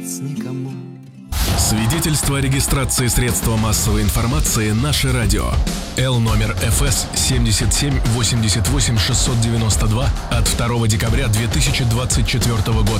никому. Свидетельство о регистрации средства массовой информации «Наше радио». Л номер ФС 77 88 692 от 2 декабря 2024 года.